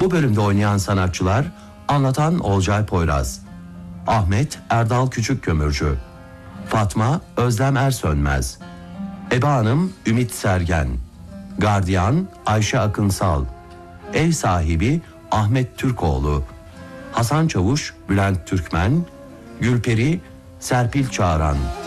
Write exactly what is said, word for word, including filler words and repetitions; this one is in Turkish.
Bu bölümde oynayan sanatçılar: anlatan Olcay Poyraz, Ahmet Erdal Küçükkömürcü, Fatma Özlem Ersönmez, Ebe Hanım Ümit Sergen, Gardiyan Ayşe Akınsal, Ev sahibi Ahmet Türkoğlu, Hasan Çavuş Bülent Türkmen, Gülperi Serpil Çağran.